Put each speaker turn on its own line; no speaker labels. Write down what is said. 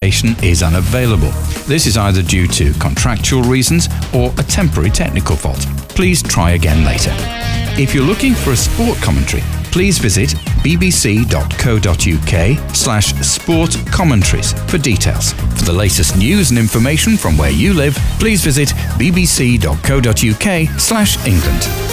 information is unavailable. This is either due to contractual reasons or a temporary technical fault. Please try again later. If you're looking for a sport commentary, please visit bbc.co.uk/sport commentaries for details. For the latest news and information from where you live, please visit bbc.co.uk/England.